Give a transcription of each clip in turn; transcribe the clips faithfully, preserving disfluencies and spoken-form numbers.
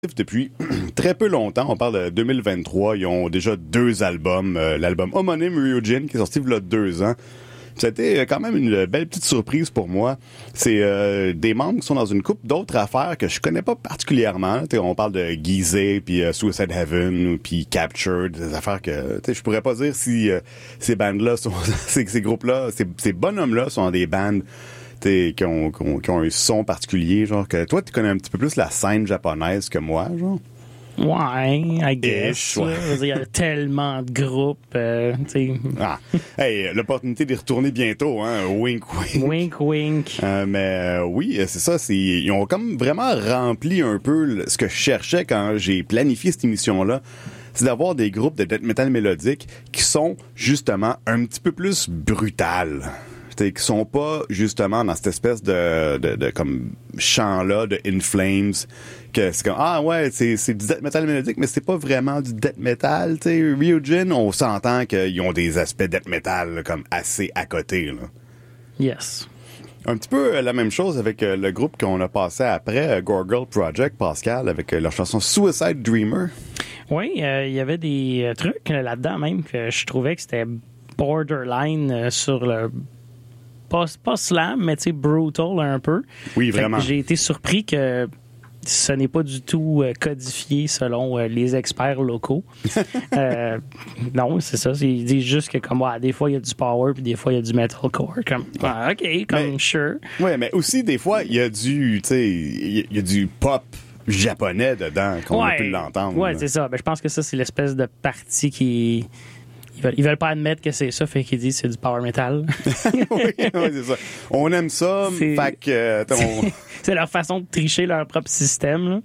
depuis très peu longtemps. On parle de deux mille vingt-trois. Ils ont déjà deux albums. Euh, l'album homonyme Ryujin qui est sorti il y a deux ans. C'était quand même une belle petite surprise pour moi. C'est euh, des membres qui sont dans une couple d'autres affaires que je connais pas particulièrement. T'sais, on parle de Gizeh, puis euh, Suicide Heaven, puis Captured, des affaires que je pourrais pas dire si euh, ces bandes-là sont, ces, ces groupes-là, ces, ces bonhommes-là sont des bandes qui ont, qui, ont, qui ont un son particulier. Genre que toi, tu connais un petit peu plus la scène japonaise que moi, genre. Ouais, I guess. Ish, ouais. Il y a tellement de groupes, euh, tu sais. Ah, hey, l'opportunité d'y retourner bientôt, hein. Wink, wink. Wink, wink. Euh, mais euh, oui, c'est ça. C'est, ils ont comme vraiment rempli un peu le, ce que je cherchais quand j'ai planifié cette émission-là. C'est d'avoir des groupes de death metal mélodique qui sont justement un petit peu plus brutales. T'sais, qui sont pas justement dans cette espèce de, de, de comme chant-là de In Flames, que c'est comme ah ouais c'est c'est du death metal mélodique mais c'est pas vraiment du death metal. Tu sais, Ryujin, on s'entend qu'ils ont des aspects death metal là, comme assez à côté là. Yes. Un petit peu euh, la même chose avec euh, le groupe qu'on a passé après, euh, Gorgirl Project, Pascal, avec euh, leur chanson Suicide Dreamer. Oui, il euh, y avait des euh, trucs euh, là-dedans même que je trouvais que c'était borderline euh, sur le Pas, pas slam, mais tu sais, brutal un peu. Oui, fait vraiment. J'ai été surpris que ce n'est pas du tout euh, codifié selon euh, les experts locaux. euh, non, c'est ça. Ils disent juste que comme ouais, des fois il y a du power puis des fois il y a du metalcore. Comme ah, ok, comme mais, sure. Ouais, mais aussi des fois il y a du, tu sais, il y, y a du pop japonais dedans qu'on ouais, a pu l'entendre. Ouais, c'est ça. Ben, je pense que ça c'est l'espèce de partie qui Ils veulent, ils veulent pas admettre que c'est ça, fait qu'ils disent que c'est du power metal. oui, oui, c'est ça. On aime ça, c'est, fait que... Euh, c'est, c'est leur façon de tricher leur propre système, là.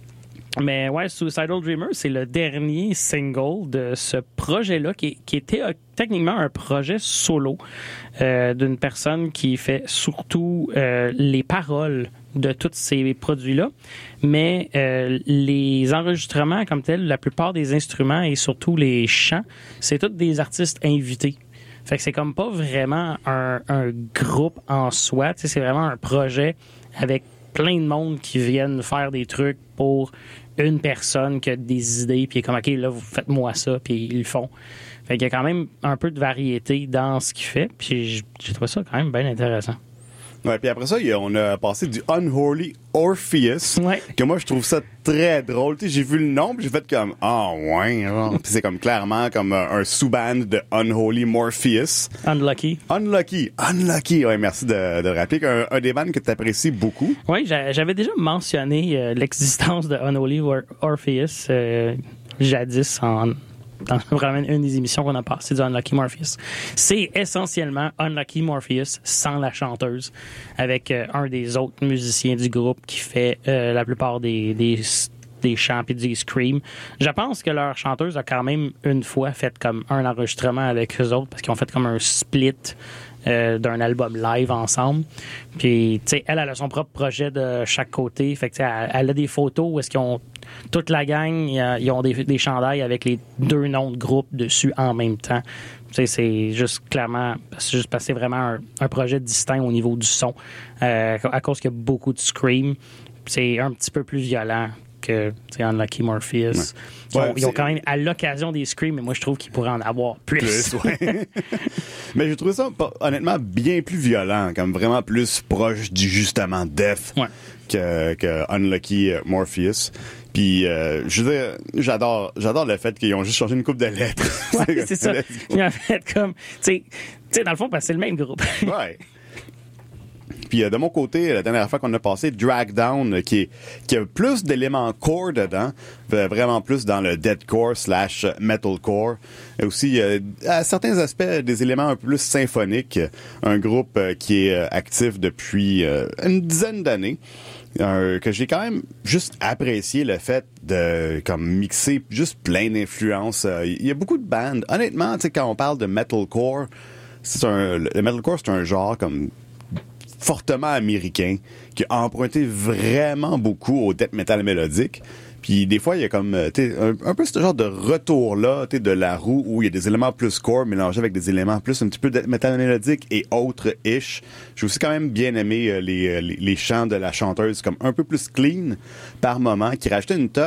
Mais ouais, Suicidal Dreamer, c'est le dernier single de ce projet-là qui, qui était euh, techniquement un projet solo euh, d'une personne qui fait surtout euh, les paroles de tous ces produits-là, mais euh, les enregistrements comme tels, la plupart des instruments et surtout les chants, c'est tous des artistes invités. Fait que c'est comme pas vraiment un, un groupe en soi, tu sais, c'est vraiment un projet avec plein de monde qui viennent faire des trucs pour une personne qui a des idées, puis est comme, OK, là, vous faites-moi ça, puis ils le font. Fait qu'il y a quand même un peu de variété dans ce qu'il fait, puis j'ai trouvé ça quand même bien intéressant. Ouais, puis après ça, on a passé du Unholy Orpheus, ouais. que moi, je trouve ça très drôle. Tu sais, j'ai vu le nom, puis j'ai fait comme, ah, oh, ouais, puis c'est comme clairement comme un sous-band de Unholy Morpheus. Unlucky. Unlucky. Unlucky. Ouais, merci de, de rappeler qu'un un des bands que tu apprécies beaucoup. Oui, j'avais déjà mentionné euh, l'existence de Unholy Or- Orpheus euh, jadis en... dans vraiment une des émissions qu'on a passées du Unlucky Morpheus. C'est essentiellement Unlucky Morpheus sans la chanteuse, avec euh, un des autres musiciens du groupe qui fait euh, la plupart des, des, des chants et des screams. Je pense que leur chanteuse a quand même une fois fait comme un enregistrement avec eux autres, parce qu'ils ont fait comme un split Euh, d'un album live ensemble. Puis, tu sais, elle, elle a son propre projet de chaque côté. Fait que, tu sais, elle, elle a des photos où est-ce qu'ils ont toute la gang, ils ont des, des chandails avec les deux noms de groupe dessus en même temps. Tu sais, c'est juste clairement, c'est juste parce que c'est vraiment un, un projet distinct au niveau du son. Euh, à cause qu'il y a beaucoup de scream. C'est un petit peu plus violent que Unlucky Morpheus. Ouais. Ils, ont, ouais, ils ont quand même à l'occasion des screams, mais moi je trouve qu'ils pourraient en avoir plus. plus ouais. Mais j'ai trouvé ça honnêtement bien plus violent, comme vraiment plus proche du justement death ouais. que, que Unlucky Morpheus. Puis euh, je veux dire, j'adore, j'adore le fait qu'ils ont juste changé une couple de lettres. Ouais, c'est ça. Ils ont fait comme, tu sais, dans le fond, parce que c'est le même groupe. Ouais. Puis euh, de mon côté, la dernière fois qu'on a passé, Drag Down, euh, qui, est, qui a plus d'éléments core dedans, vraiment plus dans le deathcore slash metalcore. Et aussi, euh, à certains aspects, des éléments un peu plus symphoniques. Un groupe euh, qui est euh, actif depuis euh, une dizaine d'années. Euh, que j'ai quand même juste apprécié le fait de comme mixer juste plein d'influences. Il euh, y a beaucoup de bandes. Honnêtement, tu sais, quand on parle de metalcore, c'est un, le metalcore, c'est un genre comme fortement américain, qui a emprunté vraiment beaucoup au death metal mélodique. Puis des fois, il y a comme t'sais, un, un peu ce genre de retour-là t'sais, de la roue où il y a des éléments plus core mélangés avec des éléments plus un petit peu de métal mélodique et autres-ish. J'ai aussi quand même bien aimé euh, les, les, les chants de la chanteuse comme un peu plus clean par moment, qui rajoutait une touche